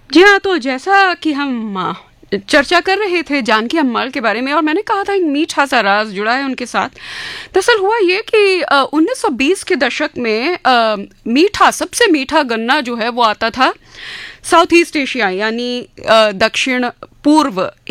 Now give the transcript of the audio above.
जी हाँ, तो जैसा कि हम चर्चा कर रहे थे जानकी अम्माल के बारे में, और मैंने कहा था एक मीठा सा राज जुड़ा है उनके साथ। दरअसल हुआ ये कि 1920 के दशक में सबसे मीठा गन्ना जो है वो आता था साउथ ईस्ट एशिया, यानी दक्षिण पूर्व